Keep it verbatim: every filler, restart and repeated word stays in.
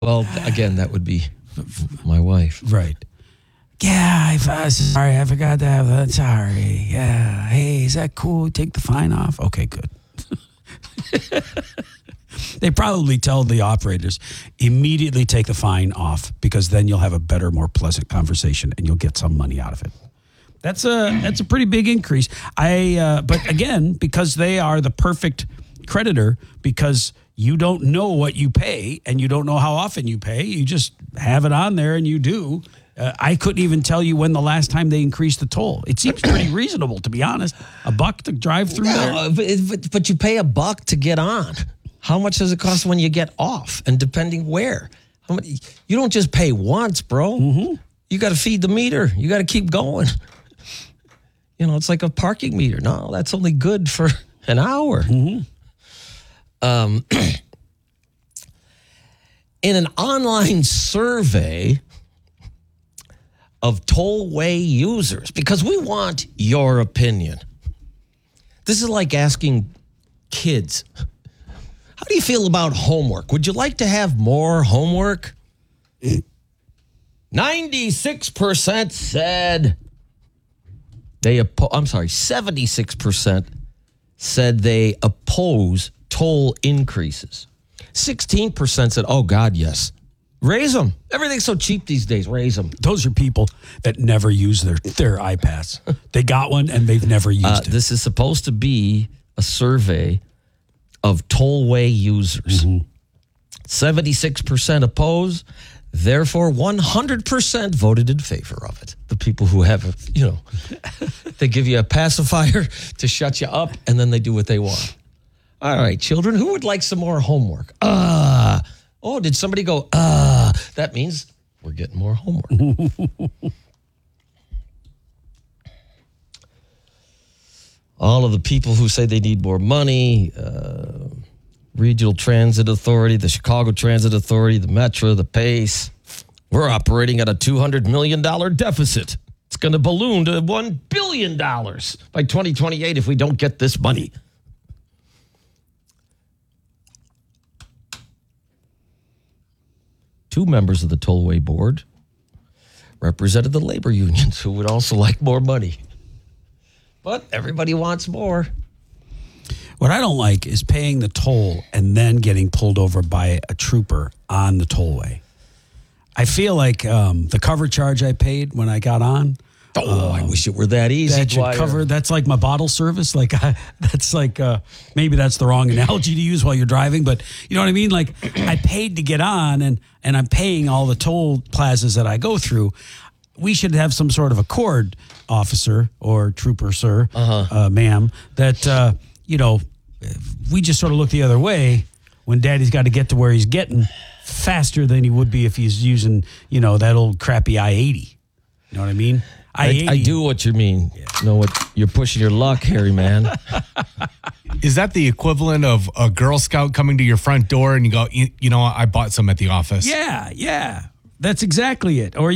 Well, again, that would be my wife. Right. Yeah, I, uh, sorry, I forgot to have that. Sorry. Yeah. Hey, is that cool? Take the fine off? Okay, good. They probably tell the operators, immediately take the fine off because then you'll have a better, more pleasant conversation and you'll get some money out of it. That's a that's a pretty big increase. I uh, but again, because they are the perfect creditor, because you don't know what you pay and you don't know how often you pay. You just have it on there and you do. Uh, I couldn't even tell you when the last time they increased the toll. It seems pretty reasonable, to be honest. A buck to drive through no, there. But, but you pay a buck to get on. How much does it cost when you get off? And depending where, how many, you don't just pay once, bro. Mm-hmm. You got to feed the meter. You got to keep going. You know, it's like a parking meter. No, that's only good for an hour. Mm-hmm. Um, in an online survey of tollway users, because we want your opinion. This is like asking kids, how do you feel about homework? Would you like to have more homework? ninety-six percent said they oppo- I'm sorry, seventy-six percent said they oppose toll increases. sixteen percent said, oh, God, yes. Raise them. Everything's so cheap these days. Raise them. Those are people that never use their, their iPads. They got one and they've never used Uh, it. this is supposed to be a survey of tollway users. Mm-hmm. seventy-six percent oppose. Therefore, one hundred percent voted in favor of it. The people who have, you know, they give you a pacifier to shut you up, and then they do what they want. All right, children, who would like some more homework? Ah. Oh, did somebody go, ah? That means we're getting more homework. All of the people who say they need more money, uh, Regional Transit Authority, the Chicago Transit Authority, the Metro, the PACE, we're operating at a two hundred million dollars deficit. It's going to balloon to one billion dollars by twenty twenty-eight if we don't get this money. Two members of the Tollway Board represented the labor unions who would also like more money. But everybody wants more. What I don't like is paying the toll and then getting pulled over by a trooper on the tollway. I feel like um, the cover charge I paid when I got on. Oh, um, I wish it were that easy. That should cover. That's like my bottle service. Like I, that's like uh, maybe that's the wrong analogy to use while you're driving, but you know what I mean. Like I paid to get on, and and I'm paying all the toll plazas that I go through. We should have some sort of accord, officer or trooper, sir, uh-huh. uh, ma'am. That uh, you know, we just sort of look the other way when Daddy's got to get to where he's getting faster than he would be if he's using, you know, that old crappy I eighty. You know what I mean? I, I do what you mean. Yeah. You know what? You're pushing your luck, Harry, man. Is that the equivalent of a Girl Scout coming to your front door and you go, you, you know what? I bought some at the office. Yeah, yeah. That's exactly it. Or